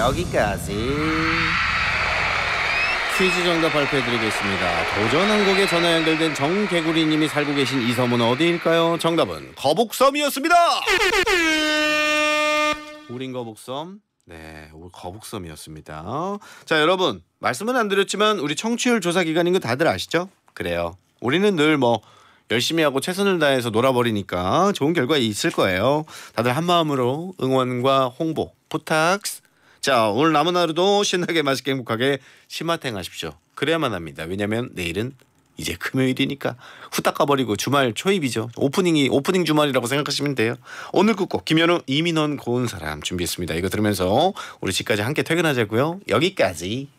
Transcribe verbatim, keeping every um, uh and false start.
여기까지. 퀴즈 정답 발표해드리겠습니다. 도전한국에 전화 연결된 정개구리님이 살고 계신 이 섬은 어디일까요? 정답은 거북섬이었습니다. 우린 거북섬. 네, 거북섬이었습니다. 자, 여러분 말씀은 안 드렸지만 우리 청취율 조사 기간인 거 다들 아시죠? 그래요. 우리는 늘 뭐 열심히 하고 최선을 다해서 놀아버리니까 좋은 결과 있을 거예요. 다들 한마음으로 응원과 홍보 부탁. 자, 오늘 남은 하루도 신나게 맛있게 행복하게 심화탱 하십시오. 그래야만 합니다. 왜냐면 내일은 이제 금요일이니까 후딱 가버리고 주말 초입이죠. 오프닝이 오프닝 주말이라고 생각하시면 돼요. 오늘 끝곡 김현우 이민원 고운 사람 준비했습니다. 이거 들으면서 우리 집까지 함께 퇴근하자고요. 여기까지.